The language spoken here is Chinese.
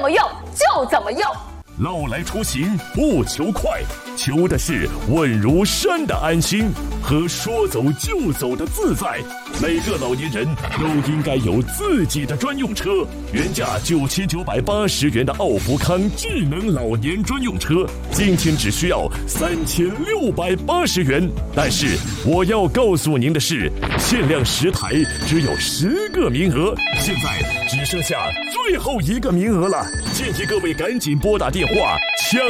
么用就怎么用。 老来出行不求快，求的是稳如山的安心和说走就走的自在。每个老年人都应该有自己的专用车，原价9980元的奥福康智能老年专用车，今天只需要3680元。但是我要告诉您的是，限量10台，只有10个名额，现在只剩下最后1个名额了，建议各位赶紧拨打电话抢